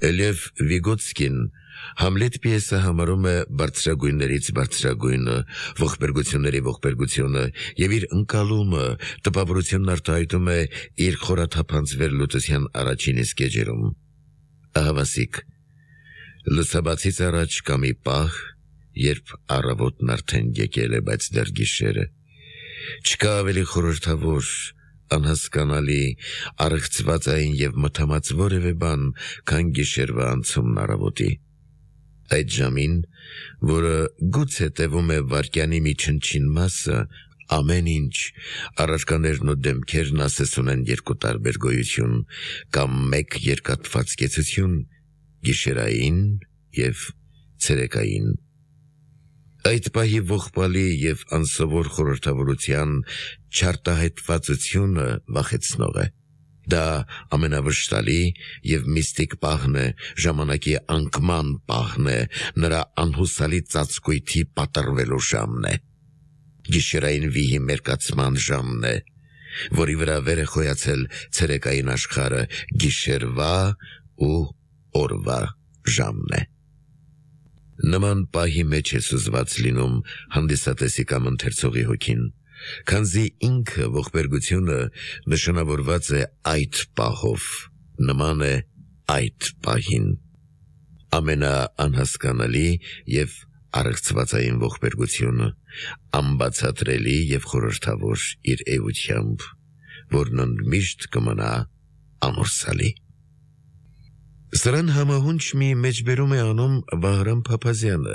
Լև Վիգոտսկին Համլետ պիեսը համարում է բարձրագույններից բարձրագույնը, ողբերգությունների ողբերգությունը և իր ընկալումը, տպավորությունն արտահայտում է իր խորաթափանց վերլուծության առաջին իսկ էջերում։ Ահավասիկ, լուսաբացից առաջ կա մի պահ, երբ առավոտն արդեն եկել է, բայց դեռ գիշերը։ Չկա ավելի խորհրդավոր, անհասկանալի, առեղծվածային և մթամած որևէ բան, քան գիշերվա անցումն առավոտի։ Այդ ժամին, որը գուցե տևում է վայրկյանի մի չնչին մասը, ամեն ինչ, առարկաներն ու դեմքերն ասես ունեն երկու տարբեր գոյություն, կամ մեկ երկաթված կեցություն, գիշերային և ցերեկային։ Այդ պահի ողբալի և անսովոր խորհրդավորության չարտահայտվածությունը վախեցնող է։ Դա ամենավշտալի և միստիկ պահն է, ժամանակի անկման պահն է, նրա անհուսալի ծածկույթի պատռվելու ժամն է։ Գիշերային վիհի մերկացման ժամն է, որի վրա վեր է խոյացել ցերեկային աշխարհը, գիշերվա ու օրվա ժամն է։ Նման պահի մեջ է սուզված լինում հանդիսատեսի կամ ընթերցողի հոգին, քանզի ինքը ողբերգությունը նշանավորված է այդ պահով, նման է այդ պահին։ Ամենաանհասկանալի և առեղծվածային ողբերգությունը, անբացատրելի և խորհրդավոր իր էությամբ, որն ընդմիշտ կմնա ամորսալի։ Սրան համահունչ մի մեջբերում է անում Վահրամ Փափազյանը։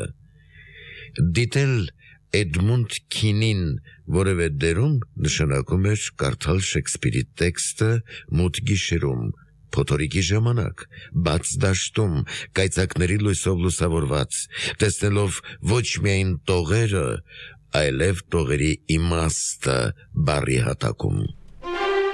Դիտել Էդմունդ Քինին որևէ դերում նշանակում էր կարդալ Շեքսպիրի տեքստը մութ գիշերում, փոթորիկի ժամանակ, բաց դաշտում, կայծակների լույսով լուսավորված, տեսնելով ոչ միայն տողերը, այլև տողերի իմաստը բառի հատակում։